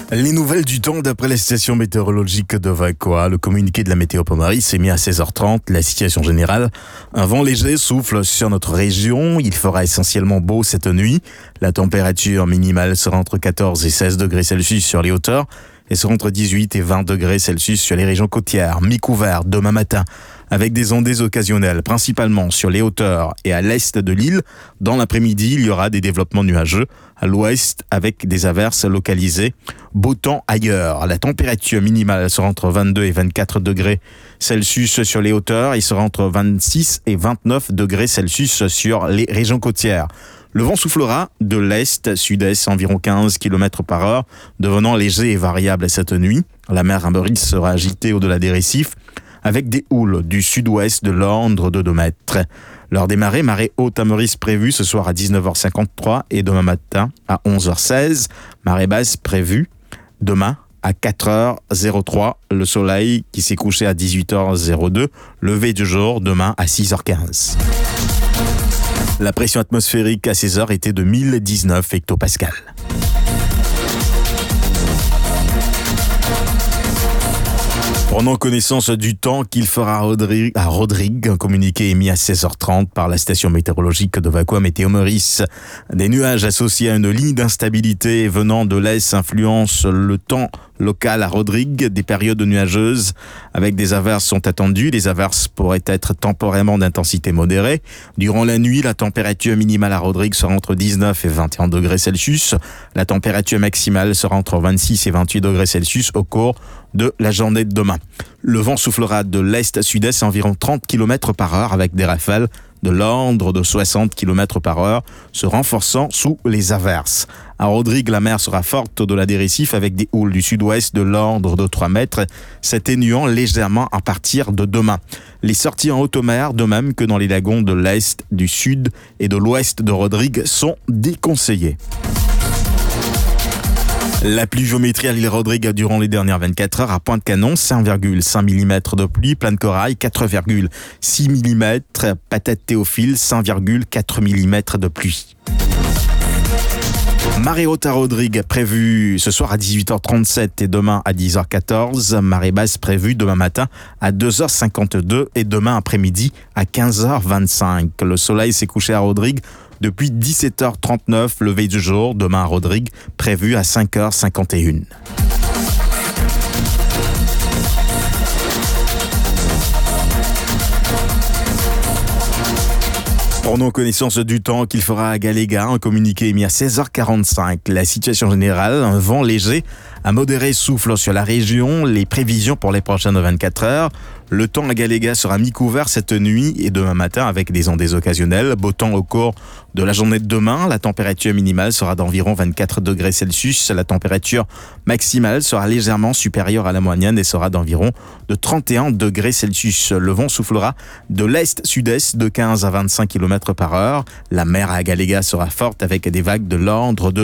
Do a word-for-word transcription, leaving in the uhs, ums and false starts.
Les nouvelles du temps d'après la station météorologique de Vacoa. Le communiqué de la météo Pommery s'est mis à seize heures trente. La situation générale. Un vent léger souffle sur notre région. Il fera essentiellement beau cette nuit. La température minimale sera entre quatorze et seize degrés Celsius sur les hauteurs et sera entre dix-huit et vingt degrés Celsius sur les régions côtières. Mi-couvert demain matin avec des ondées occasionnelles, principalement sur les hauteurs et à l'est de l'île. Dans l'après-midi, il y aura des développements nuageux à l'ouest avec des averses localisées. Beau temps ailleurs. La température minimale sera entre vingt-deux et vingt-quatre degrés Celsius sur les hauteurs et sera entre vingt-six et vingt-neuf degrés Celsius sur les régions côtières. Le vent soufflera de l'est, sud-est, environ quinze kilomètres par heure, devenant léger et variable cette nuit. La mer Amberis sera agitée au-delà des récifs, avec des houles du sud-ouest de l'ordre de deux mètres. L'heure des marées, marée haute à Maurice prévue ce soir à dix-neuf heures cinquante-trois et demain matin à onze heures seize. Marée basse prévue demain à quatre heures trois. Le soleil qui s'est couché à dix-huit heures deux. Lever du jour demain à six heures quinze. La pression atmosphérique à seize heures était de mille dix-neuf hectopascales. Prenons connaissance du temps qu'il fera à Rodrigue. Un communiqué émis à seize heures trente par la station météorologique de Vacoa Météo Maurice. Des nuages associés à une ligne d'instabilité venant de l'est influencent le temps local à Rodrigue. Des périodes nuageuses avec des averses sont attendues. Les averses pourraient être temporairement d'intensité modérée. Durant la nuit, la température minimale à Rodrigue sera entre dix-neuf et vingt et un degrés Celsius. La température maximale sera entre vingt-six et vingt-huit degrés Celsius au cours de la journée de demain. Le vent soufflera de l'est à sud-est à environ trente kilomètres par heure avec des rafales de l'ordre de soixante kilomètres par heure, se renforçant sous les averses. À Rodrigue, la mer sera forte au-delà des récifs avec des houles du sud-ouest de l'ordre de trois mètres, s'atténuant légèrement à partir de demain. Les sorties en haute mer, de même que dans les lagons de l'est, du sud et de l'ouest de Rodrigue, sont déconseillées. La pluviométrie à l'île Rodrigue durant les dernières vingt-quatre heures à Pointe-Canon, cinq virgule cinq millimètres de pluie, Plaine Corail, quatre virgule six millimètres, Patate Théophile, cinq virgule quatre millimètres de pluie. Marée haute à Rodrigue prévue ce soir à dix-huit heures trente-sept et demain à dix heures quatorze. Marée basse prévue demain matin à deux heures cinquante-deux et demain après-midi à quinze heures vingt-cinq. Le soleil s'est couché à Rodrigue depuis dix-sept heures trente-neuf, lever du jour, demain à Rodrigue, prévu à cinq heures cinquante et une. Prenons connaissance du temps qu'il fera à Galéga, un communiqué émis à seize heures quarante-cinq. La situation générale, un vent léger à modéré souffle sur la région. Les prévisions pour les prochaines vingt-quatre heures. Le temps à Galéga sera mi-couvert cette nuit et demain matin avec des ondées occasionnelles. Beau temps au cours de la journée de demain. La température minimale sera d'environ vingt-quatre degrés Celsius. La température maximale sera légèrement supérieure à la moyenne et sera d'environ de trente et un degrés Celsius. Le vent soufflera de l'est-sud-est de quinze à vingt-cinq kilomètres par heure. La mer à Galéga sera forte avec des vagues de l'ordre de